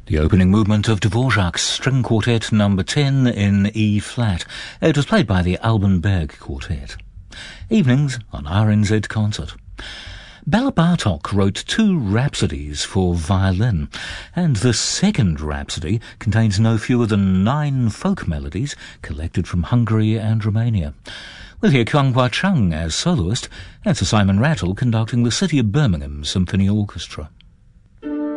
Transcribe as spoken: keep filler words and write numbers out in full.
The opening movement of Dvorak's String Quartet number ten in E-flat. It was played by the Alban Berg Quartet. Evenings on R N Z Concert. Bela Bartok wrote two rhapsodies for violin, and the second rhapsody contains no fewer than nine folk melodies collected from Hungary and Romania. We'll hear Kyunghwa Chung as soloist, and Sir Simon Rattle conducting the City of Birmingham Symphony Orchestra.